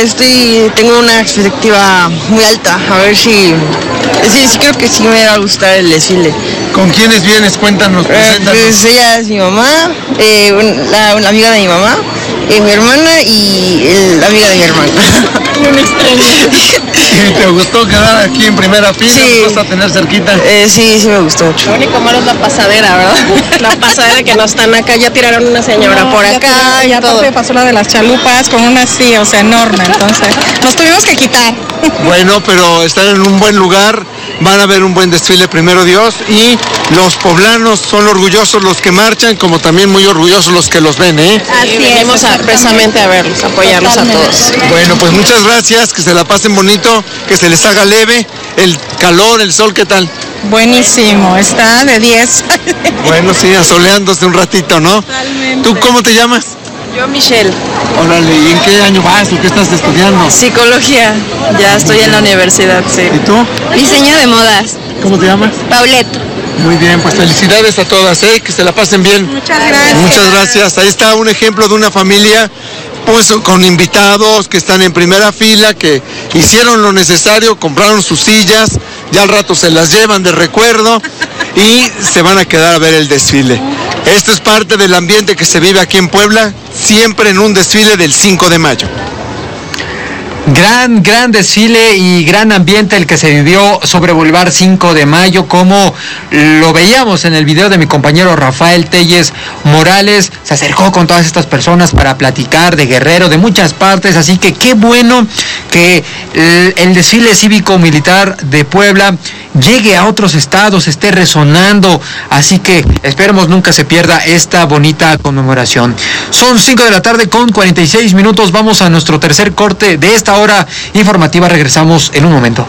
tengo una expectativa muy alta, a ver si creo que sí me va a gustar el desfile. ¿Con quiénes vienes? Cuéntanos, preséntanos. Pues ella es mi mamá, una amiga de mi mamá, mi hermana y la amiga de mi hermana. Un extraño. ¿Y te gustó quedar aquí en primera fila? Sí. ¿Te gusta tener cerquita? Sí me gustó mucho. Lo único malo es la pasadera, ¿verdad? La pasadera que no están acá, ya tiraron una señora por acá y todo. Aparte pasó la de las chalupas con una así, o sea, enorme, entonces nos tuvimos que quitar. Bueno, pero están en un buen lugar, van a ver un buen desfile, primero Dios, y los poblanos son orgullosos los que marchan, como también muy orgullosos los que los ven, ¿eh? Así venimos precisamente a verlos, a apoyarlos totalmente. A todos. Bueno, pues muchas gracias, que se la pasen bonito, que se les haga leve, el calor, el sol, ¿qué tal? Buenísimo, está de 10. Bueno, sí, asoleándose un ratito, ¿no? Totalmente. ¿Tú cómo te llamas? Yo, Michelle. Órale, ¿y en qué año vas o qué estás estudiando? Psicología, ya estoy en la universidad, sí. ¿Y tú? Diseño de modas. ¿Cómo te llamas? Paulette. Muy bien, pues felicidades a todas, que se la pasen bien. Muchas gracias. Muchas gracias. Ahí está un ejemplo de una familia, pues con invitados que están en primera fila, que hicieron lo necesario, compraron sus sillas, ya al rato se las llevan de recuerdo y se van a quedar a ver el desfile. Esto es parte del ambiente que se vive aquí en Puebla, siempre en un desfile del 5 de mayo. Gran desfile y gran ambiente el que se vivió sobre Boulevard 5 de Mayo, como lo veíamos en el video de mi compañero Rafael Telles Morales. Se acercó con todas estas personas para platicar de Guerrero, de muchas partes, así que qué bueno que el desfile cívico-militar de Puebla llegue a otros estados, esté resonando, así que esperemos nunca se pierda esta bonita conmemoración. Son 5 de la tarde con 46 minutos, vamos a nuestro tercer corte de esta hora informativa, regresamos en un momento.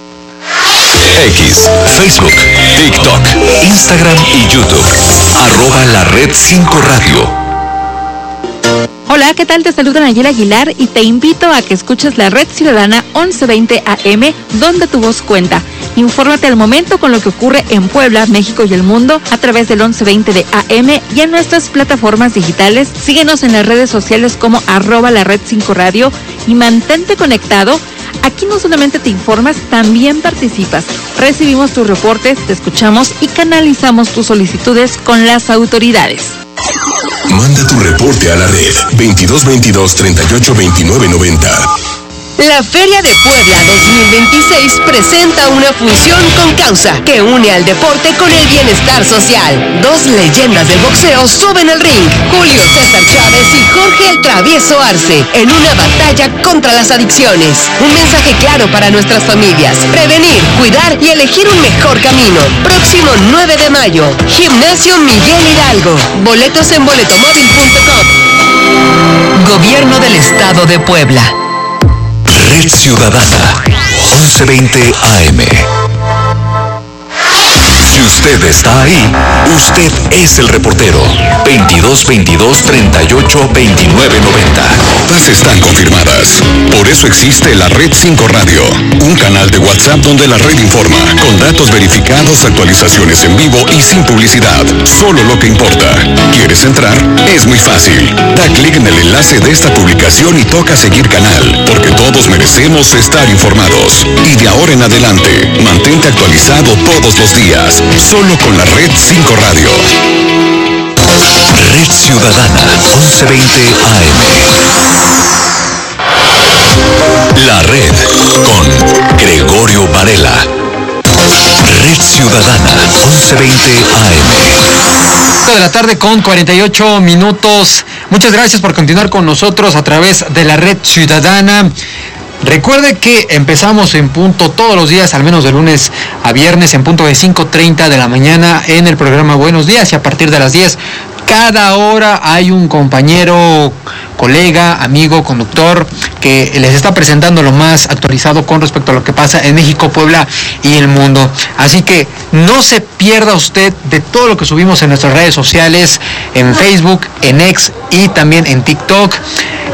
X, Facebook, TikTok, Instagram y YouTube. @LaRed5Radio. Hola, ¿qué tal? Te saluda Nayela Aguilar y te invito a que escuches la Red Ciudadana 1120 AM, donde tu voz cuenta. Infórmate al momento con lo que ocurre en Puebla, México y el mundo a través del 1120 de AM y en nuestras plataformas digitales. Síguenos en las redes sociales como @LaRed5Radio y mantente conectado. Aquí no solamente te informas, también participas. Recibimos tus reportes, te escuchamos y canalizamos tus solicitudes con las autoridades. Manda tu reporte a la red 2222 38 29 90. La Feria de Puebla 2026 presenta una función con causa que une al deporte con el bienestar social. Dos leyendas del boxeo suben al ring, Julio César Chávez y Jorge el Travieso Arce, en una batalla contra las adicciones. Un mensaje claro para nuestras familias: prevenir, cuidar y elegir un mejor camino. Próximo 9 de mayo, Gimnasio Miguel Hidalgo. Boletos en boletomóvil.com. Gobierno del Estado de Puebla. Red Ciudadana 1120 AM. Si usted está ahí, usted es el reportero. 2222 38 29 90. Todas están confirmadas. Por eso existe la Red 5 Radio, un canal de WhatsApp donde la red informa, con datos verificados, actualizaciones en vivo y sin publicidad. Solo lo que importa. ¿Quieres entrar? Es muy fácil. Da clic en el enlace de esta publicación y toca seguir canal, porque todos merecemos estar informados. Y de ahora en adelante, mantente actualizado todos los días. Solo con la Red 5 Radio. Red Ciudadana 1120 AM. La Red con Gregorio Varela. Red Ciudadana 1120 AM. 5 de la tarde con 48 minutos. Muchas gracias por continuar con nosotros a través de la Red Ciudadana. Recuerde que empezamos en punto todos los días, al menos de lunes a viernes, en punto de 5:30 de la mañana en el programa Buenos Días, y a partir de las 10, cada hora hay un compañero, colega, amigo, conductor que les está presentando lo más actualizado con respecto a lo que pasa en México, Puebla y el mundo. Así que no se pierda usted de todo lo que subimos en nuestras redes sociales, en Facebook, en X y también en TikTok.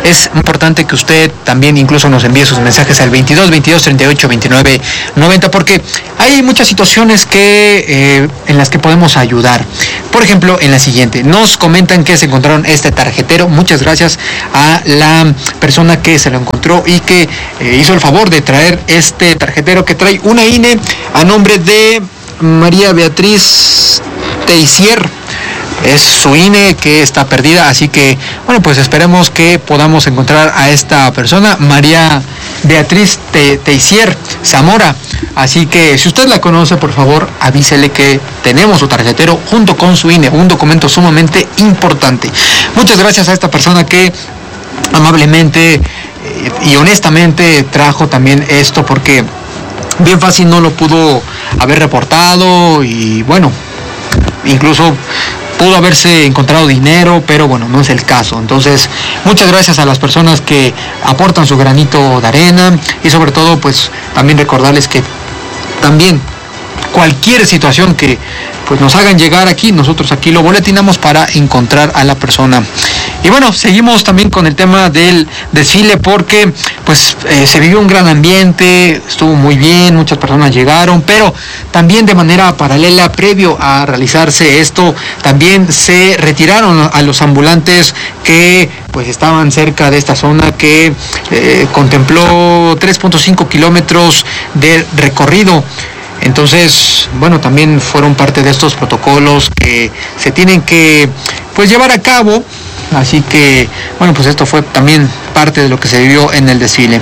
es importante que usted también incluso nos envíe sus mensajes al 22 22 38 29 90, porque hay muchas situaciones que en las que podemos ayudar. Por ejemplo, en la siguiente, nos comentan que se encontraron este tarjetero. Muchas gracias a la persona que se lo encontró y que hizo el favor de traer este tarjetero que trae una INE a nombre de María Beatriz Teisier. Es su INE que está perdida, así que, bueno, pues esperemos que podamos encontrar a esta persona, María Beatriz Teisier Zamora. Así que si usted la conoce, por favor, avísele que tenemos su tarjetero junto con su INE, un documento sumamente importante. Muchas gracias a esta persona que amablemente y honestamente trajo también esto, porque bien fácil no lo pudo haber reportado y, bueno, incluso pudo haberse encontrado dinero, pero bueno, no es el caso. Entonces, muchas gracias a las personas que aportan su granito de arena y sobre todo, pues, también recordarles que también cualquier situación que pues nos hagan llegar aquí, nosotros aquí lo boletinamos para encontrar a la persona. Y bueno, seguimos también con el tema del desfile, porque pues se vivió un gran ambiente, estuvo muy bien, muchas personas llegaron, pero también de manera paralela, previo a realizarse esto, también se retiraron a los ambulantes que pues estaban cerca de esta zona, que contempló 3.5 kilómetros de recorrido. Entonces, bueno, también fueron parte de estos protocolos que se tienen que pues llevar a cabo. Así que, bueno, pues esto fue también parte de lo que se vivió en el desfile.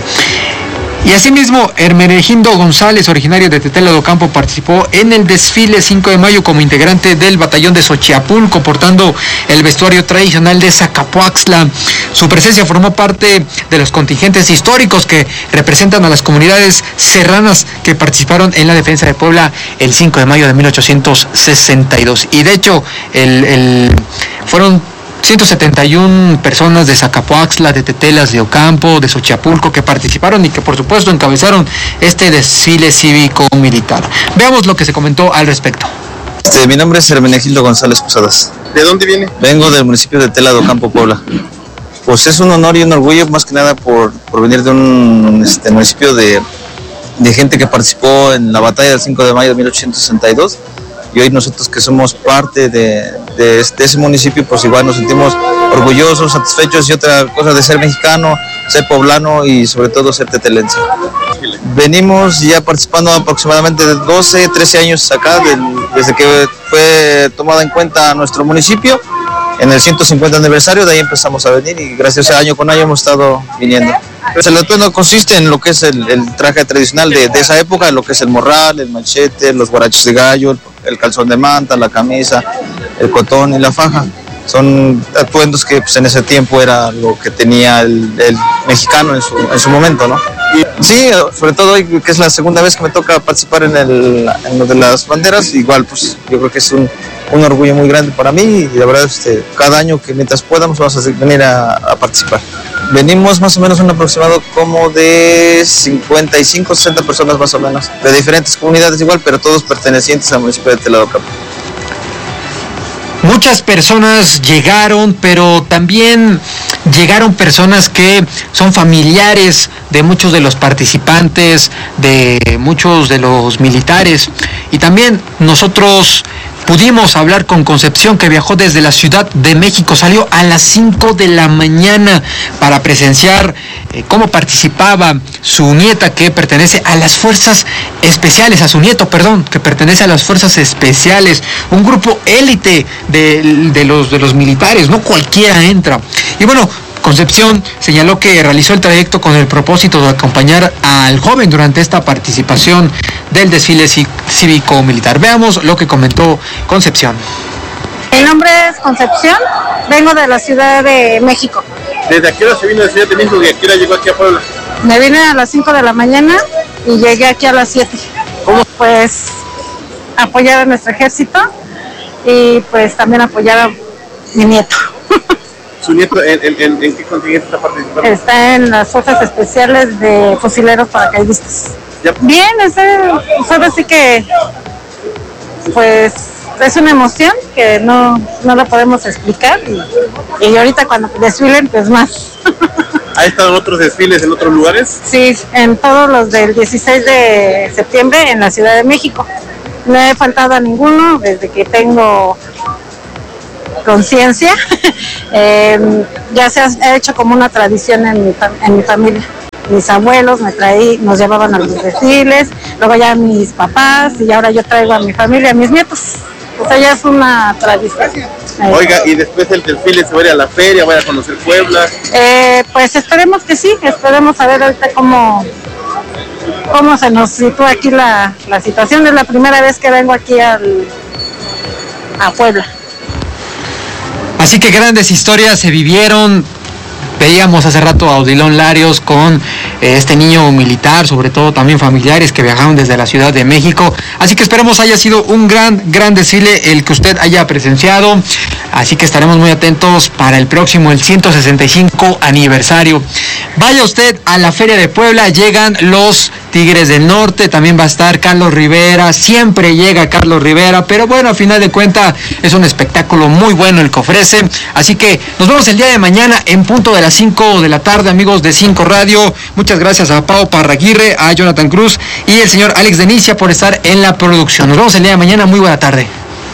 Y asimismo, Hermenegildo González, originario de Tetela de Ocampo, participó en el desfile 5 de mayo como integrante del batallón de Xochiapulco, portando el vestuario tradicional de Zacapoaxtla. Su presencia formó parte de los contingentes históricos que representan a las comunidades serranas que participaron en la defensa de Puebla el 5 de mayo de 1862. Y de hecho, fueron 171 personas de Zacapoaxtla, de Tetelas de Ocampo, de Xochiapulco, que participaron y que por supuesto encabezaron este desfile cívico-militar. Veamos lo que se comentó al respecto. Mi nombre es Hermenegildo González Posadas. ¿De dónde viene? Vengo del municipio de Tetela de Ocampo, Puebla. Pues es un honor y un orgullo, más que nada por venir de un municipio de gente que participó en la batalla del 5 de mayo de 1862. Y hoy nosotros que somos parte de ese municipio, pues igual nos sentimos orgullosos, satisfechos, y otra cosa de ser mexicano, ser poblano y sobre todo ser tetelense. Venimos ya participando aproximadamente de 12, 13 años acá, desde que fue tomada en cuenta nuestro municipio. En el 150 aniversario de ahí empezamos a venir y gracias a año con año hemos estado viniendo. Pues el atuendo consiste en lo que es el traje tradicional de esa época, lo que es el morral, el machete, los guaraches de gallo, el calzón de manta, la camisa, el cotón y la faja. Son atuendos que pues, en ese tiempo era lo que tenía el mexicano en su momento, ¿no? Sí, sobre todo hoy que es la segunda vez que me toca participar en lo de las banderas, igual pues yo creo que es un orgullo muy grande para mí y la verdad cada año que mientras podamos vamos a venir a participar. Venimos más o menos un aproximado como de 55, 60 personas más o menos, de diferentes comunidades igual, pero todos pertenecientes al municipio de Tetela de Ocampo. Muchas personas llegaron, pero también llegaron personas que son familiares de muchos de los participantes, de muchos de los militares. Y también nosotros pudimos hablar con Concepción, que viajó desde la Ciudad de México, salió a las 5 de la mañana para presenciar cómo participaba su nieta, que pertenece a las Fuerzas Especiales, a su nieto, perdón, que pertenece a las Fuerzas Especiales, un grupo élite de los militares, no cualquiera entra. Y bueno, Concepción señaló que realizó el trayecto con el propósito de acompañar al joven durante esta participación del desfile cívico-militar. Veamos lo que comentó Concepción. Mi nombre es Concepción, vengo de la Ciudad de México. ¿Desde a qué hora se vino de Ciudad de México y a qué hora llegó aquí a Puebla? Me vine a las 5 de la mañana y llegué aquí a las 7. ¿Cómo? Pues apoyar a nuestro ejército y pues también apoyar a mi nieto. ¿Su nieto en qué contingente está participando? Está en las Fuerzas Especiales de Fusileros Paracaidistas. ¿Ya? Bien, solo sí que pues es una emoción que no la podemos explicar y ahorita cuando desfilen pues más. ¿Ha estado en otros desfiles en otros lugares? Sí, en todos los del 16 de septiembre en la Ciudad de México. No he faltado a ninguno desde que tengo conciencia. Ya se ha hecho como una tradición en mi familia. Mis abuelos nos llevaban a los desfiles, luego ya mis papás y ahora yo traigo a mi familia, a mis nietos. O sea, ya es una tradición. Oiga, y después del desfile se va a ir a la feria, va a conocer Puebla. Pues esperemos que sí, esperemos a ver ahorita cómo se nos sitúa aquí la situación. Es la primera vez que vengo aquí a Puebla. Así que grandes historias se vivieron. Veíamos hace rato a Odilon Larios con este niño militar, sobre todo también familiares que viajaron desde la Ciudad de México. Así que esperemos haya sido un gran desfile el que usted haya presenciado. Así que estaremos muy atentos para el próximo, el 165 aniversario. Vaya usted a la Feria de Puebla, llegan los Tigres del Norte, también va a estar Carlos Rivera, siempre llega Carlos Rivera, pero bueno, a final de cuentas es un espectáculo muy bueno el que ofrece. Así que nos vemos el día de mañana en punto de las 5 de la tarde, amigos de 5 Radio. Muchas gracias a Pau Parraguirre, a Jonathan Cruz y el señor Alex Denicia por estar en la producción. Nos vemos el día de mañana, muy buena tarde.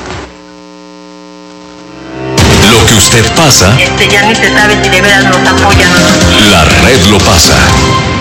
Lo que usted pasa, Ya ni se sabe si de veras nos apoyan o no. la red lo pasa.